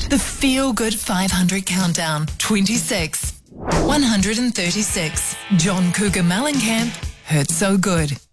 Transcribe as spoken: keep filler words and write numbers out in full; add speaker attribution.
Speaker 1: The Feel Good five hundred Countdown. twenty-six. one hundred thirty-six. John Cougar Mellencamp. Hurt So Good.